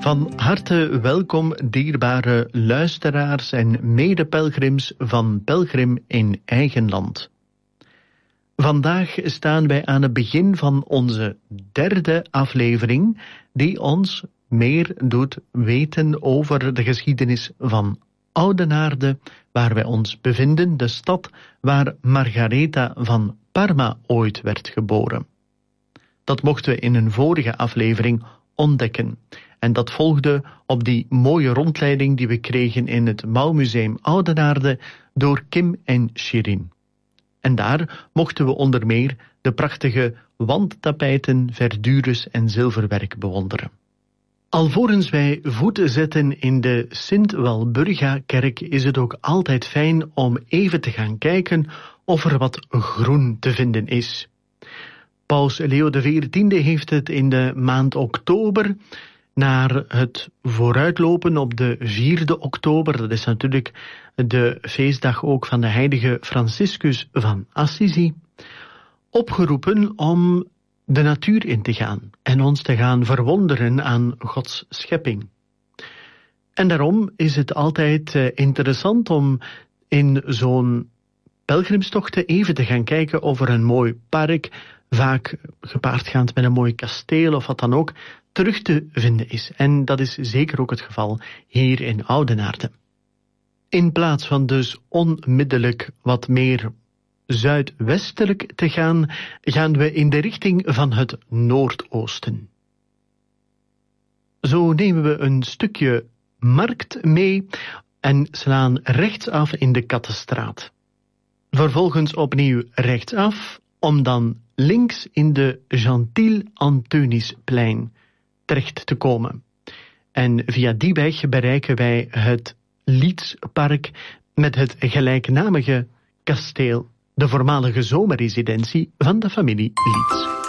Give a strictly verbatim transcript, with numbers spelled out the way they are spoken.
Van harte welkom, dierbare luisteraars en medepelgrims van Pelgrim in Eigen Land. Vandaag staan wij aan het begin van onze derde aflevering, die ons meer doet weten over de geschiedenis van Oudenaarde, waar wij ons bevinden, de stad waar Margaretha van Parma ooit werd geboren. Dat mochten we in een vorige aflevering ontdekken. En dat volgde op die mooie rondleiding die we kregen in het Mouwmuseum Oudenaarde door Kim en Shirin. En daar mochten we onder meer de prachtige wandtapijten, verdures en zilverwerk bewonderen. Alvorens wij voet zetten in de Sint-Walburga-kerk is het ook altijd fijn om even te gaan kijken of er wat groen te vinden is. Paus Leo de veertiende heeft het in de maand oktober naar het vooruitlopen op de vierde oktober, dat is natuurlijk de feestdag ook van de heilige Franciscus van Assisi, opgeroepen om de natuur in te gaan en ons te gaan verwonderen aan Gods schepping. En daarom is het altijd interessant om in zo'n pelgrimstocht even te gaan kijken of er een mooi park, vaak gepaardgaand met een mooi kasteel of wat dan ook, terug te vinden is. En dat is zeker ook het geval hier in Oudenaarde. In plaats van dus onmiddellijk wat meer zuidwestelijk te gaan, gaan we in de richting van het noordoosten. Zo nemen we een stukje markt mee en slaan rechtsaf in de Kattenstraat. Vervolgens opnieuw rechtsaf, om dan links in de Gentiel-Antonisplein terecht te komen. En via die weg bereiken wij het Lietspark met het gelijknamige kasteel, de voormalige zomerresidentie van de familie Liets.